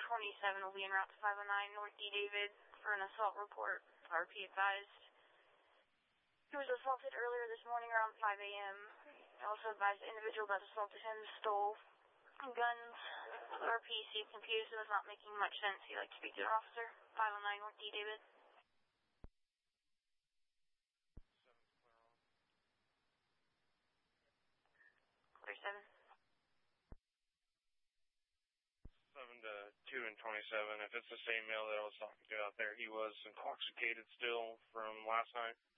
27 will be en route to 509 North D. David for an assault report. RP advised. He was assaulted earlier this morning around 5 a.m. Also advised the individual that assaulted him stole guns. RP seemed confused and was not making much sense. He'd like to speak to an officer. 509 North D. David. 7. 7 to 2 and 27. If it's the same male that I was talking to out there, he was intoxicated still from last night.